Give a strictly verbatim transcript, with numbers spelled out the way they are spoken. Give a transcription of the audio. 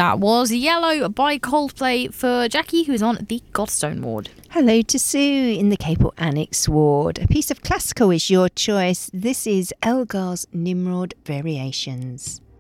That was Yellow by Coldplay for Jackie, who's on the Godstone ward. Hello to Sue in the Capel Annex ward. A piece of classical is your choice. This is Elgar's Nimrod Variations.